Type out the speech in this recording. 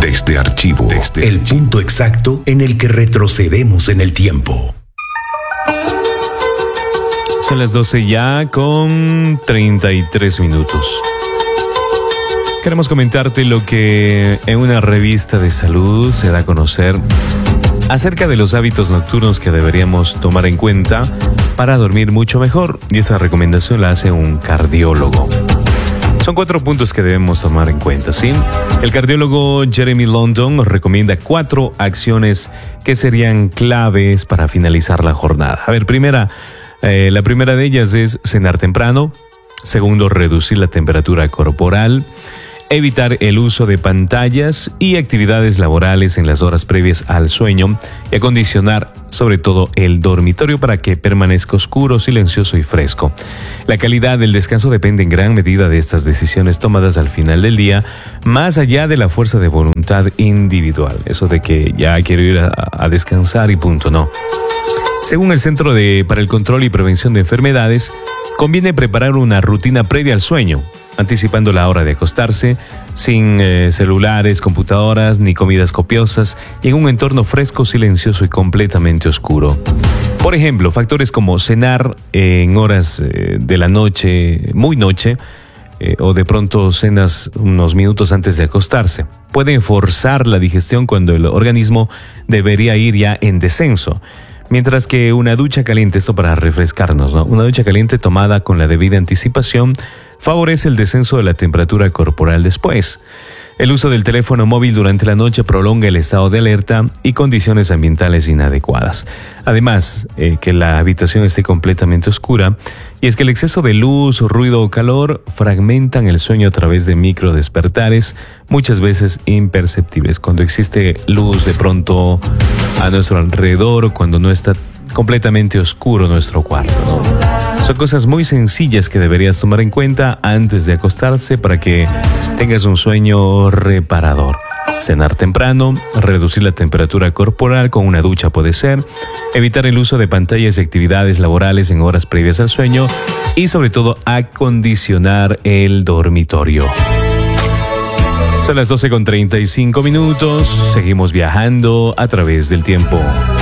Desde Archivo, el punto exacto en el que retrocedemos en el tiempo. Son las 12 ya con 33 minutos. Queremos comentarte lo que en una revista de salud se da a conocer acerca de los hábitos nocturnos que deberíamos tomar en cuenta para dormir mucho mejor. Y esa recomendación la hace un cardiólogo. Son 4 puntos que debemos tomar en cuenta, ¿sí? El cardiólogo Jeremy London nos recomienda 4 acciones que serían claves para finalizar la jornada. A ver, la primera de ellas es cenar temprano. Segundo, reducir la temperatura corporal. Evitar el uso de pantallas y actividades laborales en las horas previas al sueño y acondicionar sobre todo el dormitorio para que permanezca oscuro, silencioso y fresco. La calidad del descanso depende en gran medida de estas decisiones tomadas al final del día, más allá de la fuerza de voluntad individual. Eso de que ya quiero ir a descansar y punto, no. Según el Centro para el Control y Prevención de Enfermedades, conviene preparar una rutina previa al sueño, anticipando la hora de acostarse, sin celulares, computadoras ni comidas copiosas y en un entorno fresco, silencioso y completamente oscuro. Por ejemplo, factores como cenar en horas de la noche, muy noche, o de pronto cenas unos minutos antes de acostarse, pueden forzar la digestión cuando el organismo debería ir ya en descenso. Mientras que una ducha caliente, esto para refrescarnos, ¿no? Una ducha caliente tomada con la debida anticipación favorece el descenso de la temperatura corporal después. El uso del teléfono móvil durante la noche prolonga el estado de alerta y condiciones ambientales inadecuadas. Además, que la habitación esté completamente oscura, y es que el exceso de luz, ruido o calor fragmentan el sueño a través de microdespertares, muchas veces imperceptibles. Cuando existe luz de pronto a nuestro alrededor o cuando no está completamente oscuro nuestro cuarto, ¿no? Son cosas muy sencillas que deberías tomar en cuenta antes de acostarse para que tengas un sueño reparador. Cenar temprano, reducir la temperatura corporal con una ducha puede ser, evitar el uso de pantallas y actividades laborales en horas previas al sueño y sobre todo acondicionar el dormitorio. Son las 12:35 minutos, seguimos viajando a través del tiempo.